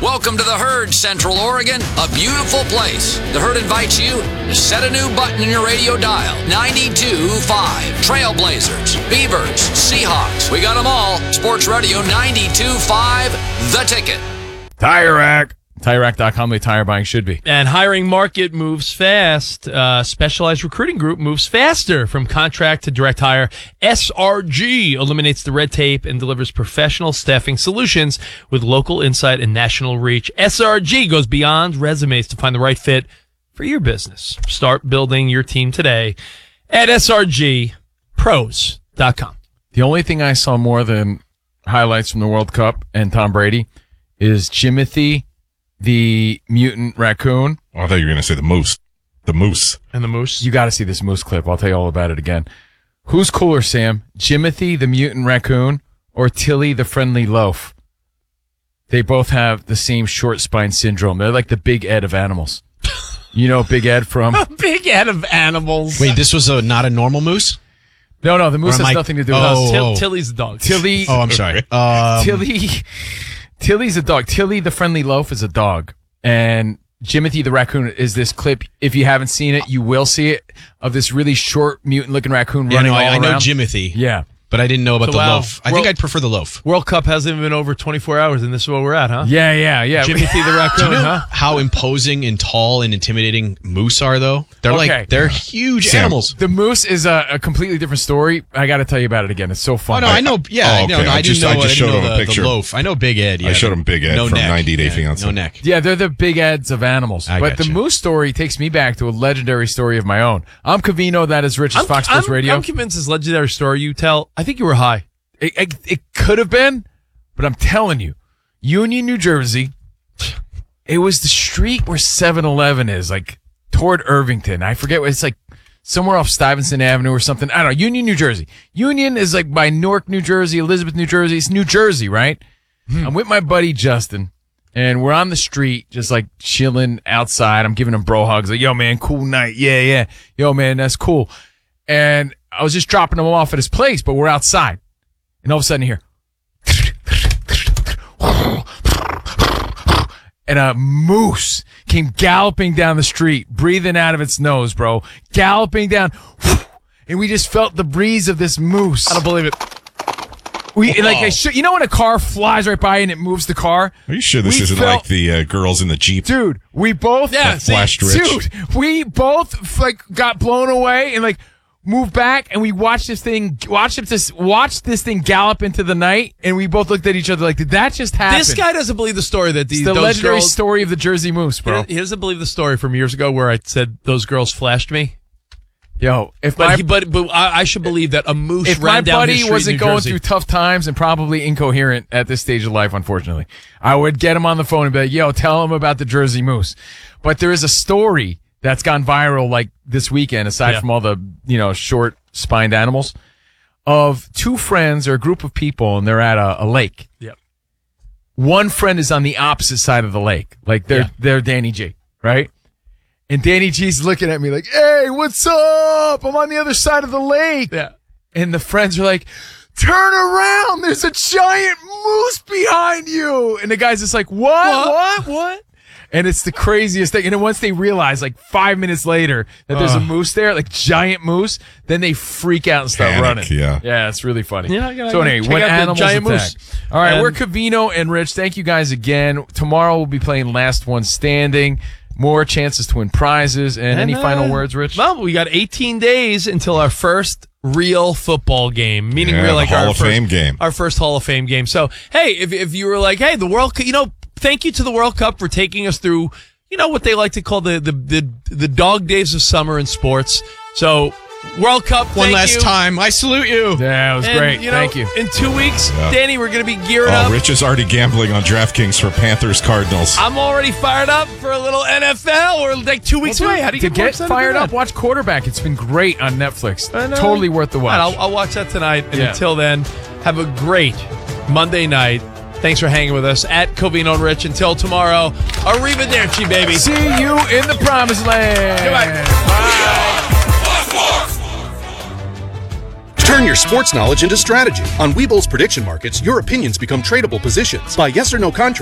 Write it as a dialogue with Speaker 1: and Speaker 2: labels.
Speaker 1: Welcome to the Herd, Central Oregon, a beautiful place. The Herd invites you to set a new button in your radio dial. 92.5. Trailblazers, Beavers, Seahawks. We got them all. Sports Radio 92.5, The Ticket.
Speaker 2: Tire Rack. TireRack.com, the tire buying should be.
Speaker 3: And hiring market moves fast. Specialized Recruiting Group moves faster from contract to direct hire. SRG eliminates the red tape and delivers professional staffing solutions with local insight and national reach. SRG goes beyond resumes to find the right fit for your business. Start building your team today at srgpros.com.
Speaker 2: The only thing I saw more than highlights from the World Cup and Tom Brady is Jimothy, the mutant raccoon.
Speaker 4: Oh, I thought you were going to say the moose. The moose.
Speaker 3: And the moose.
Speaker 2: You got to see this moose clip. I'll tell you all about it again. Who's cooler, Sam? Jimothy, the mutant raccoon, or Tilly, the friendly loaf? They both have the same short spine syndrome. They're like the Big Ed of animals. You know Big Ed from?
Speaker 3: Big Ed of animals.
Speaker 5: Wait, this was not a normal moose?
Speaker 2: No, the moose has nothing to do with us.
Speaker 3: Tilly's the dog.
Speaker 2: Tilly.
Speaker 5: Oh, I'm sorry.
Speaker 2: Tilly's a dog. Tilly, the friendly loaf, is a dog. And Jimothy, the raccoon, is this clip. If you haven't seen it, you will see it, of this really short, mutant-looking raccoon running all around.
Speaker 5: I know Jimothy.
Speaker 2: Yeah.
Speaker 5: But I didn't know about the loaf. I think I'd prefer the loaf.
Speaker 3: World Cup hasn't even been over 24 hours, and this is where we're at, huh?
Speaker 2: Yeah.
Speaker 3: Jimothy the raccoon,
Speaker 5: Do you know
Speaker 3: huh?
Speaker 5: how imposing and tall and intimidating moose are, though? They're huge animals.
Speaker 2: The moose is a completely different story. I got to tell you about it again. It's so fun.
Speaker 5: Oh, no, I know. Yeah,
Speaker 4: okay.
Speaker 5: I didn't know
Speaker 4: him a picture.
Speaker 5: The loaf. I know Big Ed. Yeah,
Speaker 4: I showed him Big Ed
Speaker 5: no
Speaker 4: from
Speaker 5: neck.
Speaker 4: 90 Day Fiancé.
Speaker 5: No neck.
Speaker 2: Yeah, they're the Big Eds of animals. But the
Speaker 5: gotcha.
Speaker 2: moose story takes me back to a legendary story of my own. I'm Cavino. That is Rich's Fox Sports Radio.
Speaker 3: I'm convinced this legendary story you tell, I think you were high.
Speaker 2: It could have been, but I'm telling you, Union, New Jersey, it was the street where 7-Eleven is, like toward Irvington. I forget what it's like, somewhere off Stuyvesant Avenue or something. I don't know. Union, New Jersey. Union is like by Newark, New Jersey, Elizabeth, New Jersey. It's New Jersey, right? I'm with my buddy Justin, and we're on the street just like chilling outside. I'm giving him bro hugs. Like, yo, man, cool night. Yeah. Yo, man, that's cool. And I was just dropping him off at his place, but we're outside. And all of a sudden here, and a moose came galloping down the street, breathing out of its nose, bro. Galloping down. And we just felt the breeze of this moose.
Speaker 3: I don't believe it.
Speaker 2: You know when a car flies right by and it moves the car?
Speaker 4: Are you sure this isn't like the girls in the Jeep?
Speaker 2: Dude, we both
Speaker 4: flashed rich.
Speaker 2: Dude, we both got blown away and moved back, and we watched this thing gallop into the night, and we both looked at each other like, did that just happen?
Speaker 3: This guy doesn't believe the story that
Speaker 2: the legendary story of the Jersey Moose, bro.
Speaker 3: He doesn't believe the story from years ago where I said those girls flashed me.
Speaker 2: Yo,
Speaker 3: but I should believe that a moose ran down his street.
Speaker 2: If my buddy wasn't going through tough times and probably incoherent at this stage of life, unfortunately, I would get him on the phone and be like, yo, tell him about the Jersey Moose. But there is a story that's gone viral like this weekend, aside from all the, short-spined animals, of two friends or a group of people, and they're at a lake.
Speaker 3: Yep.
Speaker 2: One friend is on the opposite side of the lake. Like, they're Danny G, right? And Danny G's looking at me like, hey, what's up? I'm on the other side of the lake.
Speaker 3: Yeah.
Speaker 2: And the friends are like, turn around. There's a giant moose behind you. And the guy's just like, what? And it's the craziest thing. And then once they realize, 5 minutes later, that there's a moose there, giant moose, then they freak out and start running.
Speaker 4: Yeah.
Speaker 2: Yeah, it's really funny.
Speaker 3: Yeah,
Speaker 2: so anyway, when animals
Speaker 3: giant
Speaker 2: attack.
Speaker 3: moose.
Speaker 2: All right, we're Cavino and Rich. Thank you guys again. Tomorrow we'll be playing Last One Standing. More chances to win prizes. And any final words, Rich?
Speaker 3: Well, we got 18 days until our first real football game, meaning
Speaker 4: our Hall of Fame game.
Speaker 3: Our first Hall of Fame game. So, hey, if you were like, hey, the World Cup, thank you to the World Cup for taking us through, what they like to call the dog days of summer in sports. So, World Cup,
Speaker 5: One last time. I salute you.
Speaker 2: Yeah, it was great. Thank you.
Speaker 3: In 2 weeks, Danny, we're going to be geared up.
Speaker 4: Rich is already gambling on DraftKings for Panthers-Cardinals.
Speaker 3: I'm already fired up for a little NFL. We're 2 weeks away. How do you
Speaker 2: get fired up? Watch Quarterback. It's been great on Netflix. Totally worth the watch.
Speaker 3: I'll watch that tonight. And until then, have a great Monday night. Thanks for hanging with us at Covino and Rich. Until tomorrow, arrivederci, baby.
Speaker 2: See you in the promised land.
Speaker 3: Goodbye.
Speaker 2: Bye.
Speaker 6: Turn your sports knowledge into strategy. On Webull's prediction markets, your opinions become tradable positions. By yes or no contract.